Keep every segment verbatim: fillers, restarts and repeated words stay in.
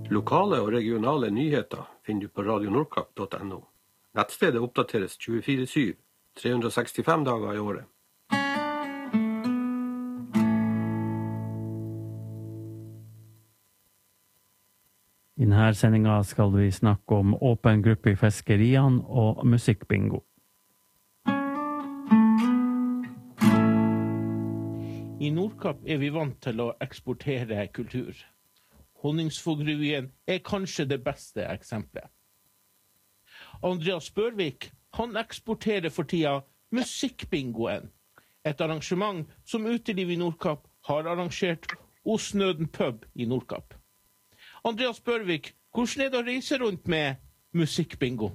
Lokale og regionale nyheter finner du på radio nordkapp punktum no. Nettstedet oppdateres tjuefire syv, tre hundre og sekstifem dager i året. I denne sendingen skal vi snakke om åpen gruppe i fiskeriene og musikkbingo. I Nordkapp er vi vant til å eksportere kultur. Honningsvågrevyen er kanskje det beste eksempelet. Andreas Børvik, han eksporterer for tida musikkbingoen, et arrangement som Uteliv i Nordkapp har arrangert hos Nøden pub i Nordkapp. Andreas Børvik, hvordan er det å reise rundt med musikkbingo?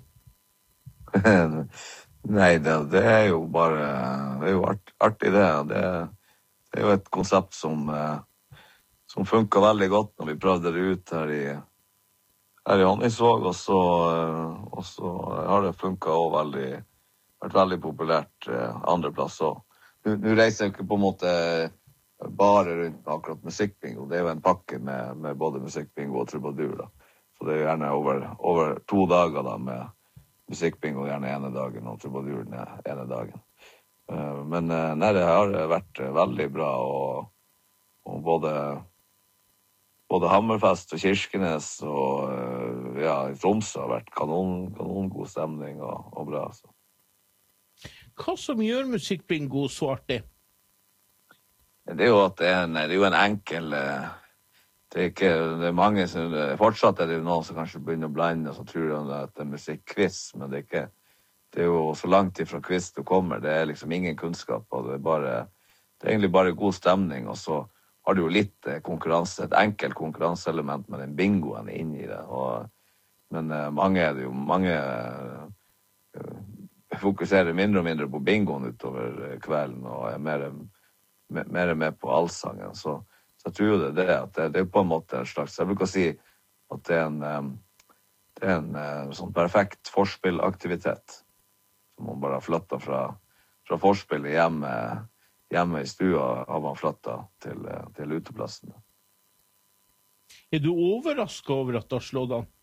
Nei, det, det er jo bare, det er jo art, artig det. det. Det er jo et konsept som, som funker veldig godt når vi prøvde det ut her i, her i Honningsvåg, og så, og så har det funket også veldig, vært veldig populært andre plasser. Nå, nå reiser jeg ikke på en måte bare rundt med akkurat musikkbingo. Det er jo en pakke med, med både musikkbingo og trubadur da. Så det er gjerne over, over to dager da med musikkbingo gjerne ene dagen og trubadur ene dagen. Men nei, det har vært veldig bra, og, og både, både Hammerfest og Kirkenes og ja, i Tromsø har vært kanon, kanon god stemning og, og bra. Så. Hva som gjør musikkbingo så artig? Det er jo at det er en, det er jo en enkel, det er ikke, det er mange som, fortsatt er det jo noen som kanskje begynner å blande, og så tror de at det er musikkquiz, men det er ikke, det er jo så langt ifra quiz du kommer, det er liksom ingen kunnskap, og det er bare, det er egentlig bare god stemning, og så har du jo litt konkurranse, et enkelt konkurranseelement med den bingoen inni det, og, men uh, mange er det jo, mange uh, fokuserer mindre og mindre på bingoen utover kvelden, og er mer, mer, mer med på allsangen, så, så jeg tror det er det, at det, det er på en måte en slags, jeg bruker å si at det er en, um, det er en uh, sånn perfekt forspillaktivitet, man bare har flyttet fra, fra forspillet hjemme, hjemme i stua, har man flyttet til, til uteplassen. Er du overrasket over at det har slått an?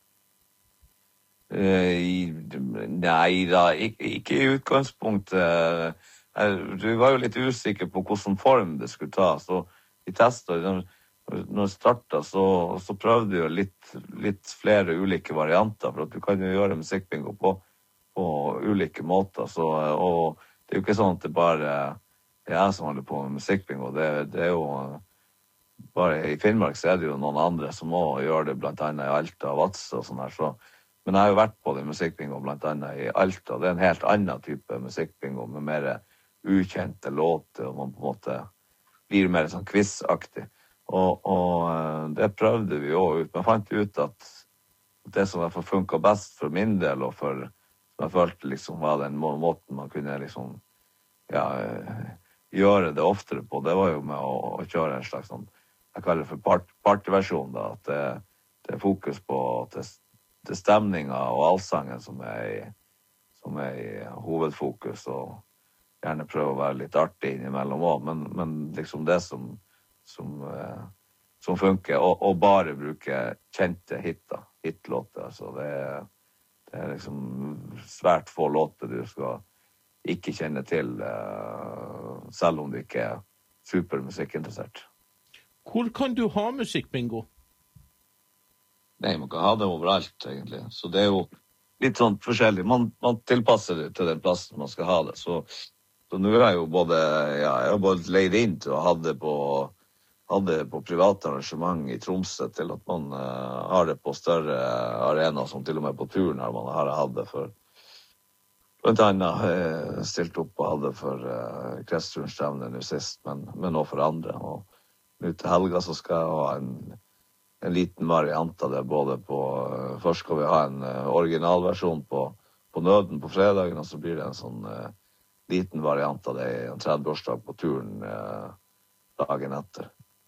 Uh, nei da, ikke, ikke i utgangspunktet. Jeg, du var jo litt usikker på hvordan form det skulle ta, så vi testet, når jeg startet, så, så prøvde jeg litt, litt flere ulike varianter, for at du kan jo gjøre musikkbingo på på ulike måter, så, og det er jo ikke sånn at det bare er jeg som holder på med musikkbingo, det, det er jo bare i Finnmark så er det jo noen andre som må gjøre det, blant annet i Alta og Vadsø og sånn her, så, men jeg har jo vært på det musikkbingo blant annet i Alta, det er en helt annen type musikkbingo med mer ukjente låter, og man på en måte blir mer sånn quizaktig, og, og det prøvde vi jo ut, men fant ut at det som i hvert fall funket best for min del, og for som jeg følte liksom var den må måten man kunne liksom, ja, gjøre det oftere på. Det var jo med å, å kjøre en slags sånn, jeg kaller det for part, partyversjon da, at det, det er fokus på at det, det er stemningen og allsangen som er, i, som er i hovedfokus, og gjerne prøve å være litt artig innimellom også, men, men liksom det som, som, eh, som funker, og, og bare bruke kjente hitter, hitlåter, så det er Det er liksom svært få låter du skal ikke kjenne til, uh, selv om du ikke er supermusikkinteressert. Hvor kan du ha musikkbingo? Nei, man kan ha det overalt, egentlig. Så det er jo litt sånn forskjellig. Man, man tilpasser det til den plassen man skal ha det. Så, så nå er jeg jo både, ja, jeg har både leid inn til å ha det på hadde på private arrangement i Tromsø til at man uh, har det på større arenaer, som til og med på turen her man har hatt det for blant annet uh, stilt opp og hadde for uh, kretsturstevne nå sist, men, men også for andre. Og nå til helga så skal jeg ha en, en liten variant av det, både på, uh, først skal vi ha en uh, originalversjon på, på Nøden på fredagen, og så blir det en sånn uh, liten variant av det i en tredve-årsdag på turen uh, dagen etter.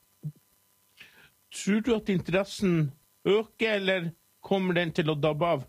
Tror du at interessen øker, eller kommer den til å dabbe av?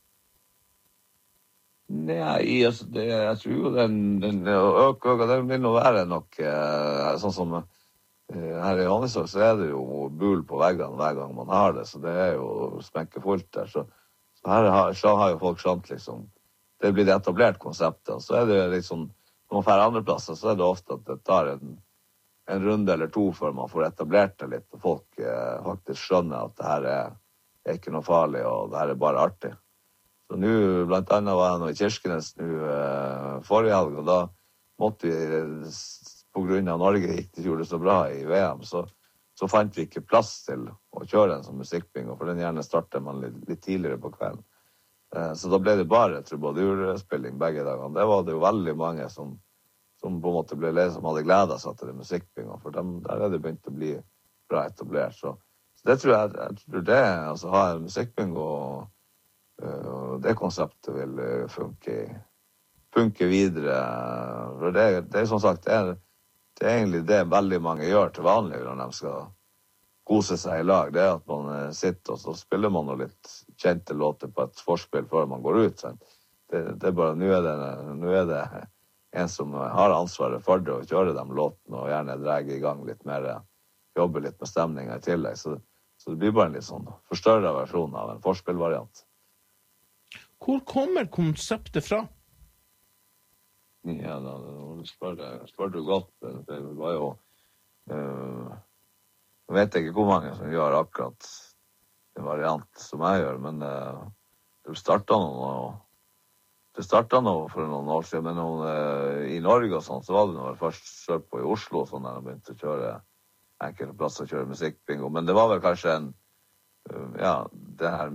Nei, altså, det, jeg tror jo den, den øker, den vil nå være nok, eh, sånn som her i Honningsvåg så er det jo bul på veggene hver gang man har det, så det er jo smekkefullt der. Så, så her har, så har jo folk skjønt liksom, det blir det etablert konseptet, og så er det liksom, når man får andre plasser, så er det ofte at det tar en en runde eller to før man får etablert det litt, og folk eh, faktisk skjønner at det her er, er ikke noe farlig, og det her er bare artig. Så nå, blant annet var jeg nå i Kirkenes nå eh, forrige helg, og da måtte vi, på grunn av Norge gikk det gjorde det så bra i V M, så, så fant vi ikke plass til å kjøre en sånn musikkbingo, for den gjerne starter man litt, litt tidligere på kvelden. Eh, så da ble det bare trubadurspilling begge dagene. Det var det jo veldig mange som som på en måte ble ledet, som hadde gledet seg til det musikkbingo, for dem, der er det begynt å bli bra etablert. Så, så det tror jeg, jeg tror det, altså ha en musikkbingo, uh, det konseptet vil uh, funke, funke videre. For det, det er som sagt, det er, det er egentlig det veldig mange gjør til vanlig når de skal kose seg i lag. Det er at man uh, sitter og så spiller man noe litt kjente låter på et forspill før man går ut. Sant? Det, det er bare, nå er det, nå er det en som har ansvaret for det, å kjøre de låtene, og gjerne dregge i gang litt mer, jobbe litt med stemningen i tillegg. Så, så det blir bare en litt sånn forstørret versjon av en forspillvariant. Hvor kommer konseptet fra? Ja, da, spør, spør du godt. Det var jo, uh, jeg vet ikke hvor mange som gjør akkurat en variant som jeg gjør, men uh, det startet noen, og Det startet nå for noen år siden, men noen, uh, i Norge og sånn, så var det når jeg først kjørte på i Oslo, sånn der jeg begynte å kjøre enkelte plasser å kjøre musikkbingo. Men det var vel kanskje en, uh, ja, det her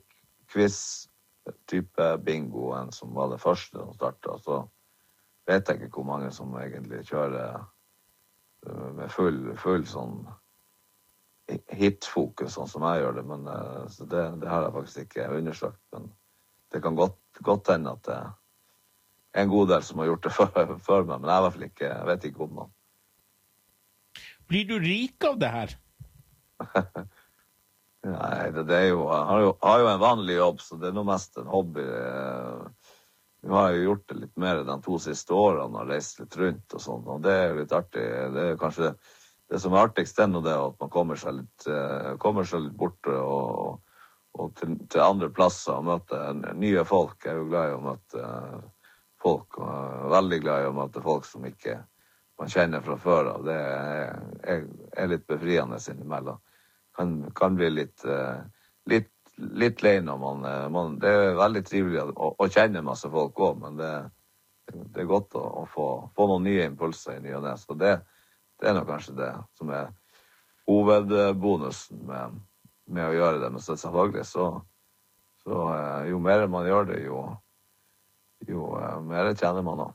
musikkquiz-type bingoen som var det første som startet. Så vet jeg ikke hvor mange som egentlig kjører uh, med full, full sånn hitfokus, sånn som jeg gjør det. Men uh, så det, det har jeg faktisk ikke undersøkt, men det kan godt, godt hende at det er en god del som har gjort det før, før meg, men jeg, i hvert fall ikke, jeg vet ikke om noe. Blir du rik av det her? Nei, det, det er jo, jeg har jo, har jo en vanlig jobb, så det er noe mest en hobby. Nå har jeg jo gjort det litt mer de to siste årene, og reist litt rundt og sånn, og det er jo litt artig. Det er kanskje det som er artigst ennå det, at man kommer seg litt, kommer seg litt bort og og til, til andre plasser og møte nye folk. Jeg er jo glad i å møte folk, og er veldig glad i å møte folk som ikke man kjenner fra før av. Det er, er, er litt befriende innimellom. Kan, kan bli litt, litt, litt lei når man, man... Det er veldig trivelig å, å kjenne masse folk også, men det, det er godt å, å få, få noen nye impulser i ny og ne. Så det, det er nok kanskje det som er hovedbonusen med med å gjøre det, men så selvfølgelig så, så eh, jo mer man gjør det, jo, jo eh, mer tjener man da.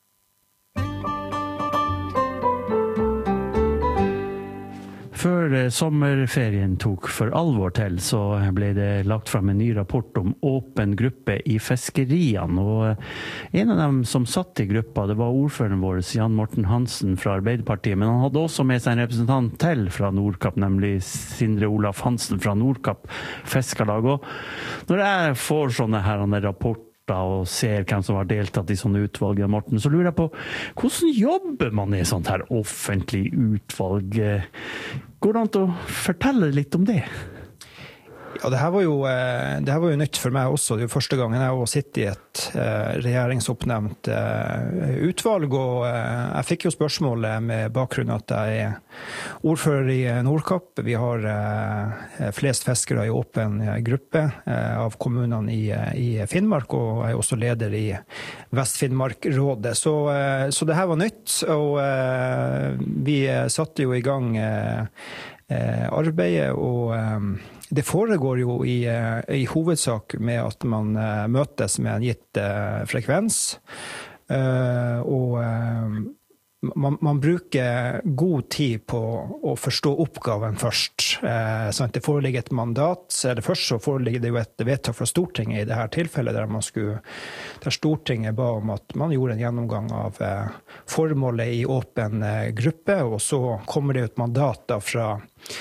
Før sommerferien tok for alvor til, så ble det lagt frem en ny rapport om åpen gruppe i fiskeriene. Og en av dem som satt i gruppa, det var ordføreren vår, Jan Morten Hansen fra Arbeiderpartiet, men han hadde også med seg en representant til fra Nordkapp, nemlig Sindre Olaf Hansen fra Nordkapp Fiskarlag. Og når jeg får sånne her rapporter, og ser hvem som har deltatt i sånne utvalg, Morten, så lurer jeg på, hvordan jobber man i sånt her offentlig utvalg? Går det an til å fortelle litt om det? Ja, det her var jo, det her var jo nytt for meg også. Det er jo første gangen jeg har sittet i et regjeringsoppnevnt utvalg, og jeg fikk jo spørsmålet med bakgrunn at jeg er ordfører i Nordkapp. Vi har flest fiskere i åpen gruppe av kommunene i, i Finnmark, og jeg er også leder i Vest-Finnmark-rådet. Så, så det her var nytt, og vi satte jo i gang arbeidet, og det foregår jo i, i hovedsak med at man møtes med en gitt frekvens, og man, man bruker god tid på å forstå oppgaven først. Sånn, det foreligger et mandat, eller først så foreligger det jo et vedtak fra Stortinget i dette tilfellet, der, man skulle, der Stortinget ba om at man gjorde en gjennomgang av formålet i åpen gruppe, og så kommer det et mandat da fra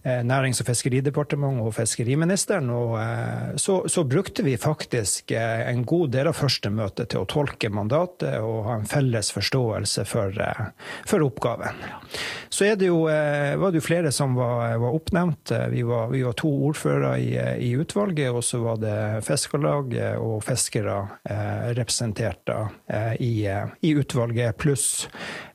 Nærings- og fiskeridepartementet og fiskeriministeren, og så, så brukte vi faktisk en god del av første møte til å tolke mandatet og ha en felles forståelse for, for oppgaven. Så er det jo, var det jo flere som var, var oppnevnt. Vi var, vi var to ordfører i, i utvalget, og så var det Fiskerlag og fiskere eh, representert eh, i, i utvalget, pluss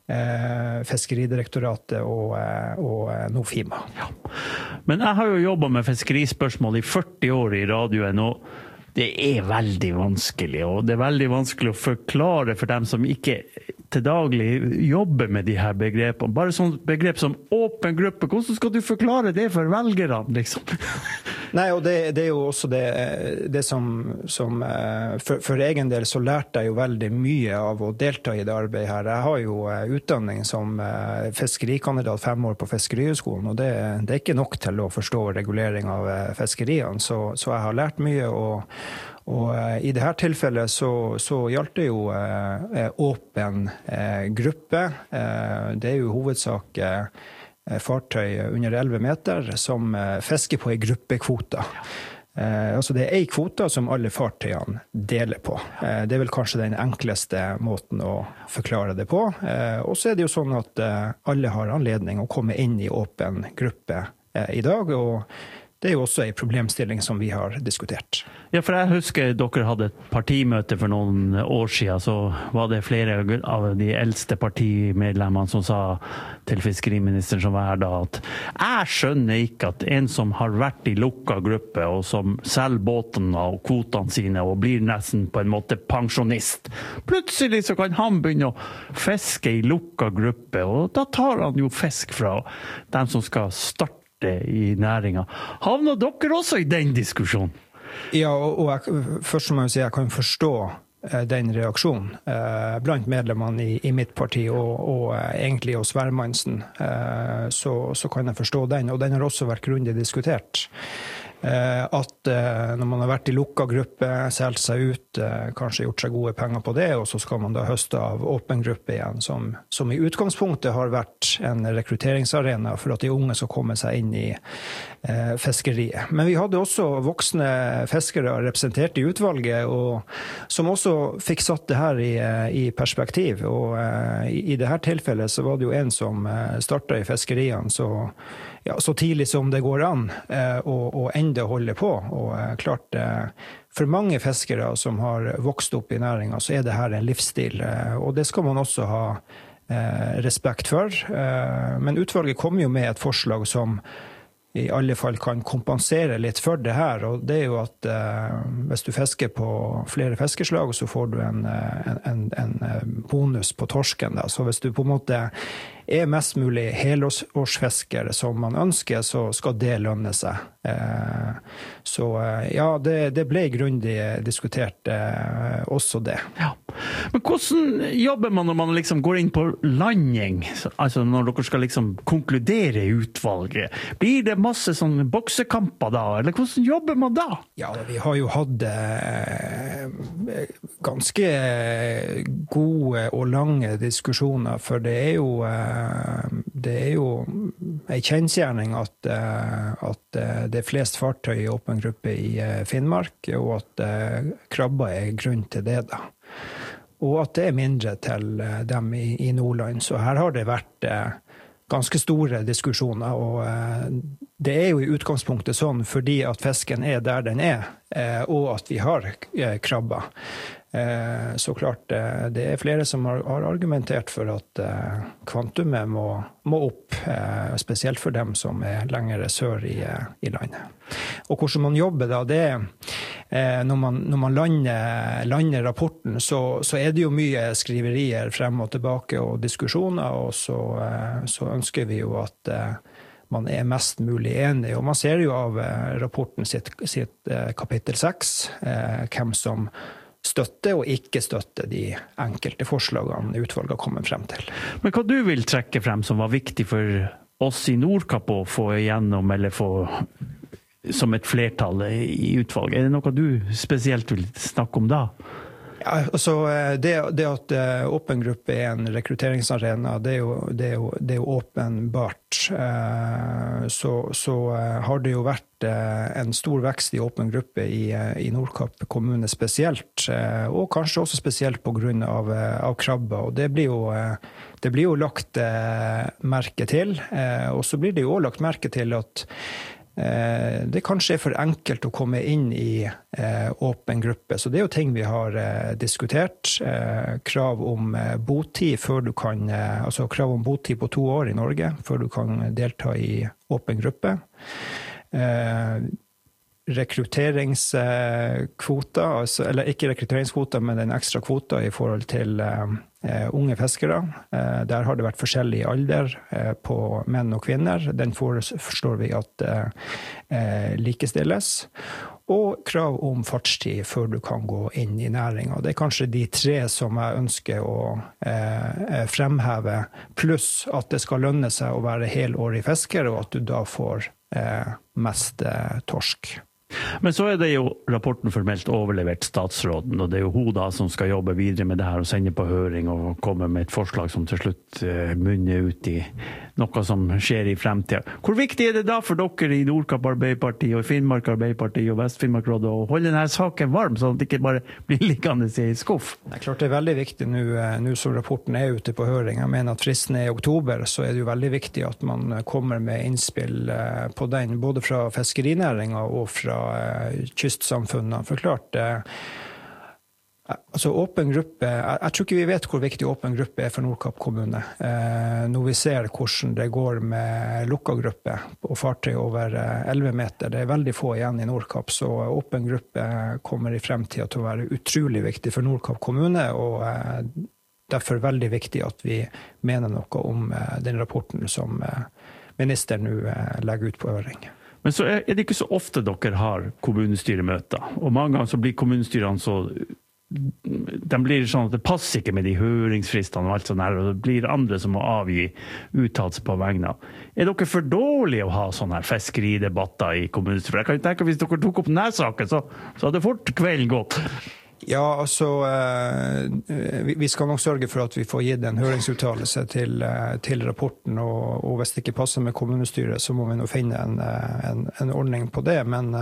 Eh, Fiskeridirektoratet og, og Nofima. Ja. Men jeg har jo jobbet med fiskerispørsmål i førti år i radioen, og det er veldig vanskelig, og det er veldig vanskelig å forklare for dem som ikke til daglig jobber med de her begrepene. Bare sånn begrep som åpen gruppe, hvordan skal du forklare det for velgerne, liksom? Nei, og det, det er jo også det, det som, som for, for egen del så lærte jeg jo veldig mye av å delta i det arbeidet her. Jeg har jo utdanning som fiskerikandidat fem år på Fiskerihøgskolen, og det, det er ikke nok til å forstå regulering av fiskeriene, så, så jeg har lært mye, og, og i dette tilfellet så, så gjaldt det jo eh, åpen eh, gruppe. Eh, det er jo hovedsak eh, fartøy under elleve meter som fisker på en gruppekvote. Eh, altså det er en kvote som alle fartøyene deler på. Eh, det er vel kanskje den enkleste måten å forklare det på. Eh, og så er det jo sånn at eh, alle har anledning å komme inn i åpen gruppe eh, i dag, og det er jo også en problemstilling som vi har diskutert. Ja, for jeg husker dere hadde et partimøte for noen år siden, så var det flere av de eldste partimedlemmene som sa til fiskeriministeren som var her da, at jeg skjønner ikke at en som har vært i lukka gruppe, og som selger båtene og kvotene sine, og blir nesten på en måte pensjonist, plutselig så kan han begynne å fiske i lukka gruppe, og da tar han jo fisk fra dem som skal starte i næringen. Havner dere også i den diskusjonen? Ja, og, og jeg, først må jeg si jeg kan forstå eh, den reaksjonen eh, blant medlemmene i, i mitt parti, og, og eh, egentlig hos Værmannsen, eh, så, så kan jeg forstå den, og den har også vært grundig diskutert. Eh, at eh, når man har vært i lukka gruppe, selv seg ut, eh, kanskje gjort seg gode penger på det, og så skal man da høste av åpen gruppe igjen, som, som i utgangspunktet har vært en rekrutteringsarena for at de unge skal komme seg inn i eh, fiskeriet. Men vi hadde også voksne fiskere representert i utvalget, og som også fikk satt det her i, i perspektiv. Og eh, i, i dette tilfellet så var det jo en som eh, startet i fiskeriene, så Ja, så tidlig som det går an, eh, og, og enda holde på. Og eh, klart, eh, for mange fiskere som har vokst opp i næringen, så er det her en livsstil. Eh, og det skal man også ha eh, respekt for. Eh, men utvalget kom jo med et forslag som i alle fall kan kompensere litt for det her. Og det er jo at eh, hvis du fisker på flere fiskeslag, så får du en, en, en, en bonus på torsken. Da. Så hvis du på en måte er mest mulig helårsfisker som man ønsker, så skal det lønne seg. Eh, så ja, det, det ble grundig diskutert eh, også det. Ja. Men hvordan jobber man når man liksom går inn på landing? Altså når dere skal liksom konkludere i utvalget? Blir det masse sånne boksekamper da? Eller hvordan jobber man da? Ja, vi har jo hatt eh, ganske gode og lange diskusjoner, for det er jo eh, det er jo en kjensgjerning at, at det er flest fartøy i åpen gruppe i Finnmark, og at krabber er grunn til det da. Og at det er mindre til dem i, i Nordland. Så her har det vært ganske store diskusjoner, og det er jo i utgangspunktet sånn fordi at fisken er der den er, og at vi har krabber. Så klart, det er flere som har argumentert for at kvantumet må, må opp, spesielt for dem som er lengre sør i, i landet. Og hvordan man jobber da, det er når man, når man lander, lander rapporten, så, så er det jo mye skriverier frem og tilbake og diskusjoner, og så, så ønsker vi jo at man er mest mulig enig. Og man ser jo av rapporten sitt, sitt kapittel seks, hvem som støtte og ikke støtte de enkelte forslagene utvalget har kommet frem til. Men hva du vil trekke frem som var viktig for oss i Nordkapp å få igjennom, eller få som et flertall i utvalget? Er det noe du spesielt vil snakke om da? Ja, altså det, det at åpen gruppe er en rekrutteringsarena, det er jo, det er jo, det er jo åpenbart. Så, så har det jo vært en stor vekst i åpen gruppe i, i Nordkapp kommune spesielt, og kanskje også spesielt på grunn av, av krabber. Og det blir jo, det blir jo lagt merke til, og så blir det jo også lagt merke til at det kanskje er for enkelt å komme inn i eh, åpen gruppe, så det er jo ting vi har eh, diskutert. Eh, krav om eh, botid før du kan, eh, altså krav om botid på to år i Norge før du kan delta i åpen gruppe. Eh, rekrutteringskvoter, altså, eller ikke rekrutteringskvoter, men den ekstra kvota i forhold til eh, unge fiskere. Eh, der har det vært forskjellig alder eh, på menn og kvinner. Den forstår vi at eh, likestilles. Og krav om fartstid før du kan gå inn i næringen. Det er kanskje de tre som jeg ønsker å eh, fremheve, pluss at det skal lønne seg å være helårig fisker, og at du da får eh, mest eh, torsk. Men så er det jo rapporten formelt overlevert statsråden, og det er jo hun da som skal jobbe videre med det her og sende på høring og komme med et forslag som til slutt uh, munner ut i noe som skjer i fremtiden. Hvor viktig er det da for dere i Nordkapp Arbeiderparti og Finnmark Arbeiderparti og Vest-Finnmark Råd å holde denne saken varm, sånn at det ikke bare blir liggende i skuff? Det er klart det er veldig viktig nå, nå som rapporten er ute på høring. Jeg mener at fristen er i oktober, så er det jo veldig viktig at man kommer med innspill på den, både fra fiskerinæringen og fra kystsamfunnene. For klart, altså åpen gruppe, jeg, jeg tror ikke vi vet hvor viktig åpen gruppe er for Nordkapp kommune. Eh, når vi ser hvordan det går med lukka gruppe og fartøy over elleve meter, det er veldig få igjen i Nordkapp, så åpen gruppe kommer i fremtiden til å være utrolig viktig for Nordkapp kommune, og eh, derfor veldig viktig at vi mener noe om eh, den rapporten som eh, ministeren nå eh, legger ut på høring. Men så er det ikke så ofte dere har kommunestyremøter, og mange ganger så blir kommunestyrene så de blir sånn at det passer ikke med de høringsfristene og alt sånt her, og det blir andre som må avgi uttalelse på vegne av. Er dere for dårlige å ha sånne her fiskeridebatter i kommunestyret? Jeg kan tenke at hvis dere tok opp denne saken, så, så hadde fort kvelden gått. Ja, altså, vi skal nok sørge for at vi får gitt en høringsuttalelse til, til rapporten, og, og hvis det ikke passer med kommunestyret, så må vi nå finne en, en, en ordning på det, men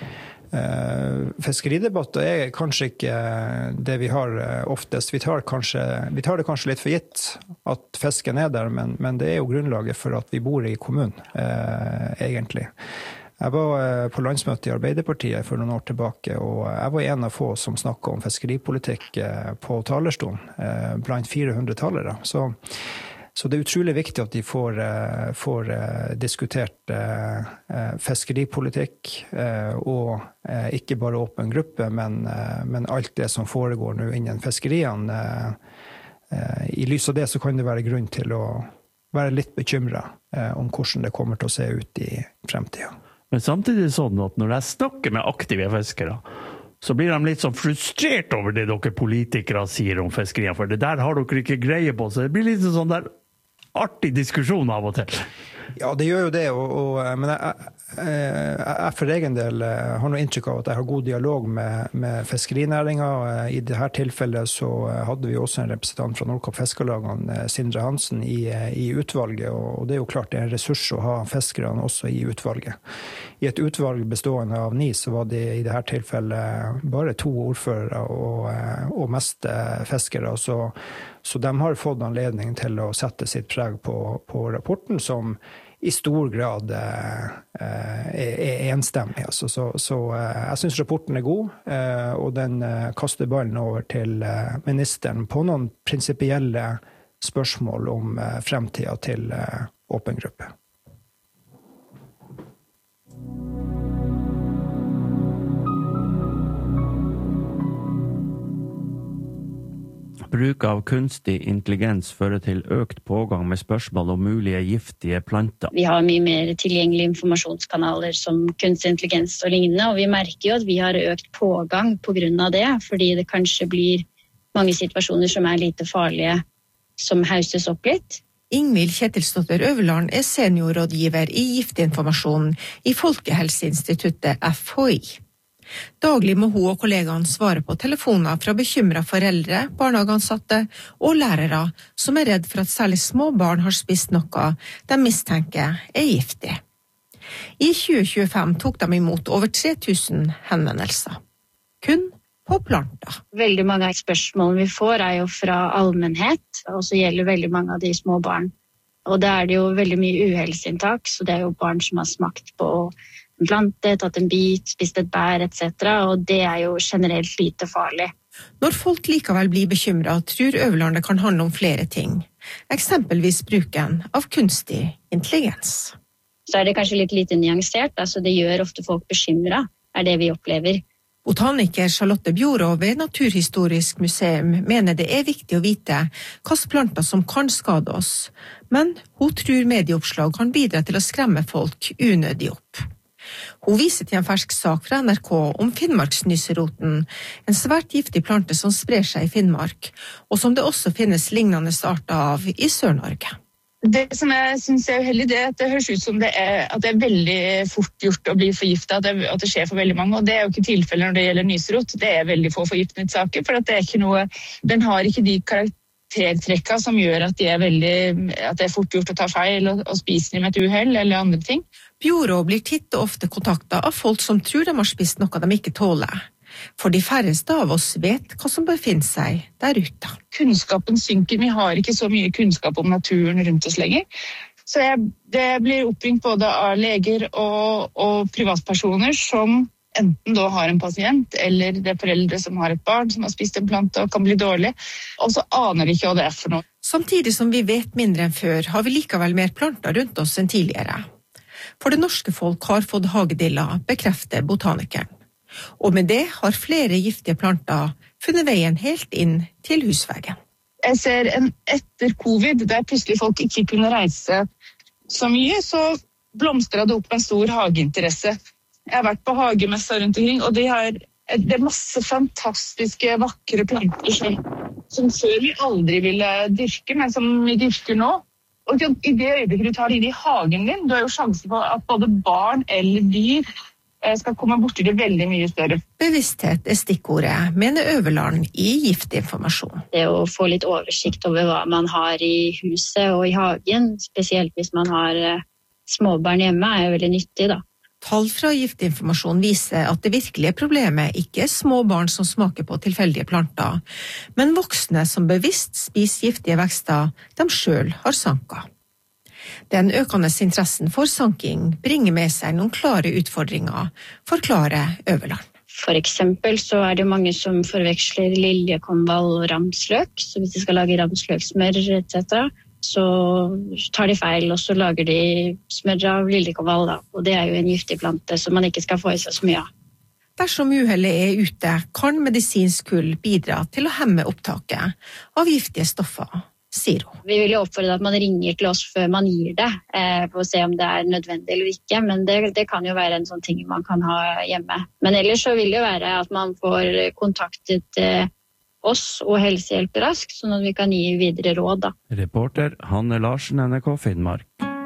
Uh, fiskeridebatter er kanskje ikke det vi har oftest. Vi tar, kanskje, vi tar det kanskje litt for gitt at fisken er der, men, men det er jo grunnlaget for at vi bor i kommunen, uh, egentlig. Jeg var uh, på landsmøte i Arbeiderpartiet for noen år tilbake, og jeg var en av få som snakket om fiskeripolitikk uh, på talerstolen, uh, blant fire hundre talere. Så Så det er utrolig viktig at de får, får diskutert fiskeripolitikk, og ikke bare åpen gruppe, men, men alt det som foregår nå innen fiskeriene. I lys av det så kan det være grunn til å være litt bekymret om hvordan det kommer til å se ut i fremtiden. Men samtidig er det sånn at når jeg snakker med aktive fiskere, så blir de litt sånn frustrert over det dere politikere sier om fiskeriene, for det der har dere ikke greie på, så det blir litt sånn der artig diskusjon av og til. Ja, det gjør jo det, og, og, men jeg, jeg, jeg for egen del har noe inntrykk av at jeg har god dialog med, med fiskerinæringen. I dette tilfellet så hadde vi også en representant fra Nordkapp Fiskerlagene, Sindre Hansen, i, i utvalget, og det er jo klart det er en ressurs å ha fiskerne også i utvalget. I et utvalg bestående av ni, så var det i dette tilfellet bare to ordførere og, og mest fiskere, så Så de har fått anledning til å sette sitt preg på, på rapporten, som i stor grad eh, er, er enstemmig. Altså. Så, så eh, jeg synes rapporten er god, eh, og den eh, kaster ballen over til eh, ministeren på noen prinsipielle spørsmål om eh, fremtiden til eh, åpen gruppe. Bruk av kunstig intelligens fører til økt pågang med spørsmål om mulige giftige planter. Vi har mye mer tilgjengelige informasjonskanaler som kunstig intelligens og lignende, og vi merker jo at vi har økt pågang på grunn av det, fordi det kanskje blir mange situasjoner som er lite farlige, som hauses opp litt. Ingvild Kjetilsdotter Øverland er seniorrådgiver i giftinformasjonen i Folkehelseinstituttet F H I. Daglig må hun og kollegaene svare på telefoner fra bekymrede foreldre, barnehageansatte og lærere som er redd for at særlig små barn har spist noe de mistenker er giftig. I tjue tjuefem tok de imot over tre tusen henvendelser. Kun på planter. Veldig mange av spørsmålene vi får er jo fra allmennhet, og så gjelder veldig mange av de små barn. Og da er det jo veldig mye uhelseinntak, så det er jo barn som har smakt på en plante, tatt en bit, spist et bær, et cetera, og det er jo generelt lite farlig. Når folk likevel blir bekymret, tror Øverland det kan handle om flere ting. Eksempelvis bruken av kunstig intelligens. Så er det kanskje litt lite nyansert, altså det gjør ofte folk bekymret, er det vi opplever. Botaniker Charlotte Bjorå ved Naturhistorisk museum mener det er viktig å vite hvilke planter som kan skade oss, men hun tror medieoppslag kan bidra til å skremme folk unødig opp. Hun viser til en fersk sak fra N R K om Finnmarksnyseroten, en svært giftig plante som sprer seg i Finnmark, og som det også finnes lignende arter av i Sør-Norge. Det som jeg synes er uheldig, det er at det høres ut som det er, at det er veldig fort gjort å bli forgiftet, at det, at det skjer for veldig mange, og det er jo ikke tilfellet når det gjelder nyserot. Det er veldig få forgiftningssaker, for at det er ikke noe, den har ikke de karaktertrekkene som gjør at, de er veldig, at det er fort gjort å ta feil og, og spise dem med et uheld eller andre ting. Bjorå blir titt og ofte kontaktet av folk som tror de har spist noe de ikke tåler. For de færreste av oss vet hva som befinner seg der ute. Kunnskapen synker, vi har ikke så mye kunnskap om naturen rundt oss lenger. Så jeg, det blir oppringt både av leger og, og privatpersoner som enten da har en pasient, eller det er foreldre som har et barn som har spist en plante og kan bli dårlig, og så aner de ikke hva det er for noe. Samtidig som vi vet mindre enn før, har vi likevel mer planter rundt oss enn tidligere. For det norske folk har fått hagedilla, bekrefter botanikeren. Og med det har flere giftige planter funnet veien helt inn til husveggen. Jeg ser en etter covid, der plutselig folk ikke kunne reise så mye, så blomstret det opp en stor hageinteresse. Jeg har vært på hagemesser rundt omkring, og de har, det er masse fantastiske, vakre planter som, som før vi aldri ville dyrke, men som vi dyrker nå. Og i det øyeblikket du tar inn i hagen din, du har jo sjanse på at både barn eller dyr skal komme borti det veldig mye større. Bevissthet er stikkordet, mener Øverland i Giftinformasjon. Det å få litt oversikt over hva man har i huset og i hagen, spesielt hvis man har småbarn hjemme, er jo veldig nyttig da. Tall fra Giftinformasjon viser at det virkelige problemet ikke er små barn som smaker på tilfeldige planter, men voksne som bevisst spiser giftige vekster de selv har sanket. Den økende interessen for sanking bringer med seg noen klare utfordringer, forklarer Øverland. For eksempel så er det mange som forveksler liljekonvall og ramsløk, så hvis de skal lage ramsløksmør et cetera, så tar de feil, og så lager de smør av liljekonvall da, og det er jo en giftig plante som man ikke skal få i seg så mye av. Dersom uhellet er ute, kan medisinsk kull bidra til å hemme opptaket av giftige stoffer, sier hun. Vi vil jo oppfordre at man ringer til oss før man gir det, eh, for å se om det er nødvendig eller ikke, men det, det kan jo være en sånn ting man kan ha hjemme. Men ellers så vil det jo være at man får kontaktet eh, oss og helsehjelp raskt, sånn at vi kan gi videre råd da. Reporter Hanne Larsen, N R K Finnmark.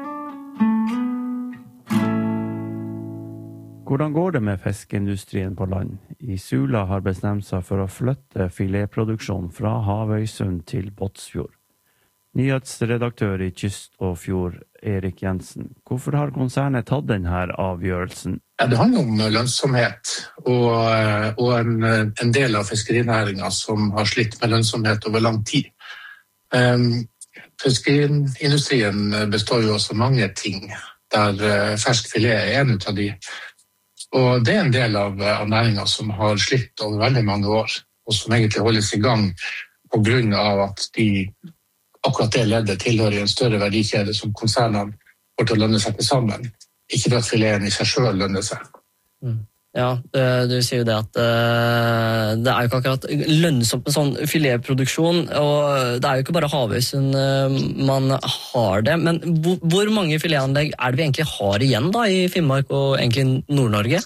Hvordan går det med fiskeindustrien på land? I Sula har bestemt seg for å flytte filetproduksjon fra Havøysund til Båtsfjord. Nyhetsredaktør i Kyst og Fjord, Erik Jensen. Hvorfor har konsernet tatt denne avgjørelsen? Ja, det handler om lønnsomhet, og, og en, en del av fiskerinæringen som har slitt med lønnsomhet over lang tid. Um, fiskerindustrien består jo også mange ting, der uh, fersk filet er en av de. Og det er en del av, av næringen som har slitt over veldig mange år, og som egentlig holdes i gang på grunn av at de akkurat det leddet tilhører en større verdikjede som konsernene får til å lønne seg til sammen. Ikke for at fileten i seg selv lønner seg. Mm. Ja, du sier jo det at uh, det er jo ikke akkurat lønnsomt med sånn filetproduksjon, og det er jo ikke bare Havøysund uh, man har det. Men hvor, hvor mange filetanlegg er det vi egentlig har igjen da i Finnmark og egentlig Nord-Norge?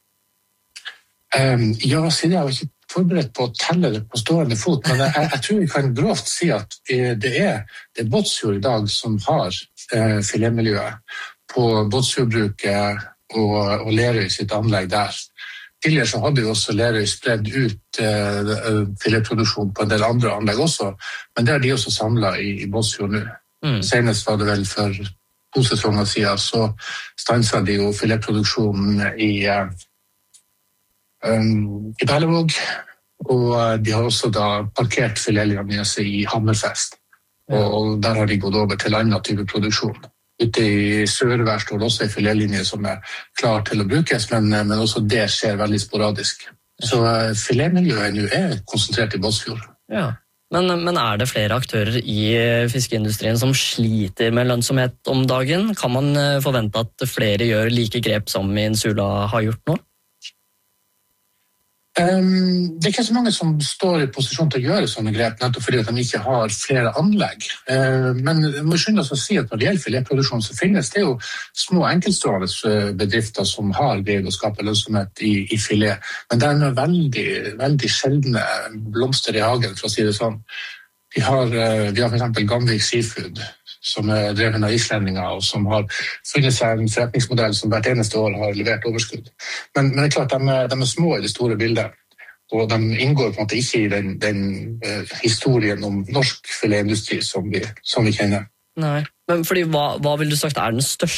Um, ja, siden jeg har ikke forberedt på å telle det på stående fot, men jeg, jeg tror vi kan grovt si at det er, det er Båtsfjord i dag som har uh, filetmiljøet på Båtsfjordbruket og, og Lerøy sitt anlegg der. tidligere så hadde jo også Lerøy spredd ut eh, filetproduksjon på en del andre anlegg også, men det er de også samlet i, i Båtsfjord nå. Mm. Senest var det vel for to sesonger siden, så stanset de jo filetproduksjonen i, eh, um, i Berlevåg, og de har også da parkert filetlinjene i Hammerfest, ja. Og der har de gått over til annen type produksjon. Ute i Sørvær står det også en filetlinje som er klar til å brukes, men, men også det skjer veldig sporadisk. Så uh, filetmiljøet nå er konsentrert i Båtsfjord. Ja. Men, men er det flere aktører i fiskeindustrien som sliter med lønnsomhet om dagen? Kan man forvente at flere gjør like grep som Insula har gjort nå? Um, det er ikke så mange som står i posisjon til å gjøre sånne grep, nettopp fordi at de ikke har flere anlegg. Uh, men jeg må skynde oss å si at når det gjelder filetproduksjon, så finnes det jo små enkeltstående bedrifter som har greid å skape lønnsomhet i, i filet. Men det er veldig, veldig sjeldne blomster i hagen, for å si det sånn. Vi har, uh, vi har for eksempel Gamvik Seafood, som er drevet av islendinger, og som har funnet seg en forretningsmodell som hvert eneste år har levert overskudd. Men, men det er klart, de er, de er små i det store bildet, og de inngår på en måte ikke i den, den uh, historien om norsk filetindustri som vi, som vi kjenner. Nei, men fordi hva, hva vil du sagt er den største